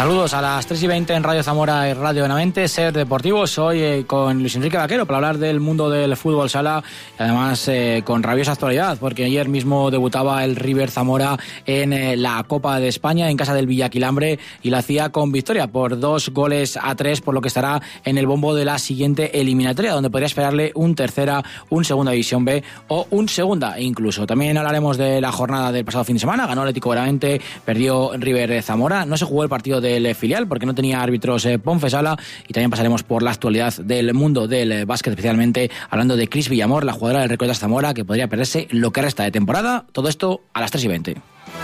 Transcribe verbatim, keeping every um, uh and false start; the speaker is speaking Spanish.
Saludos a las tres y veinte en Radio Zamora y Radio Benavente, Ser Deportivos, hoy eh, con Luis Enrique Vaquero para hablar del mundo del fútbol sala y además eh, con rabiosa actualidad, porque ayer mismo debutaba el River Zamora en eh, la Copa de España en casa del Villaquilambre y la hacía con victoria por dos goles a tres, por lo que estará en el bombo de la siguiente eliminatoria, donde podría esperarle un tercera, un segunda división B o un segunda incluso. También hablaremos de la jornada del pasado fin de semana, ganó el Atlético Benavente, perdió River Zamora, no se jugó el partido del filial porque no tenía árbitros eh, Ponfesala, y también pasaremos por la actualidad del mundo del eh, básquet, especialmente hablando de Cris Villamor, la jugadora del Recoletas Zamora, que podría perderse lo que resta de temporada. Todo esto a las tres y veinte.